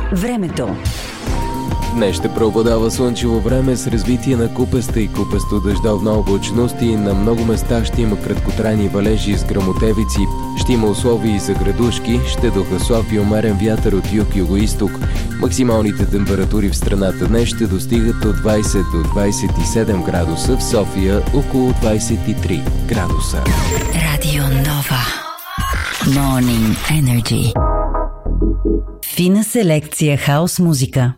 Времето. Днес ще преобладава слънчево време с развитие на купеста и купесто-дъждовна облачност и на много места ще има краткотрайни валежи с гръмотевици. Ще има условия и за градушки, ще духа слаб и умерен вятър от юг-югоизток. Максималните температури в страната днес ще достигат от 20 до 27 градуса, в София около 23 градуса. Радио Нова. Morning Energy. Фина селекция хаос музика.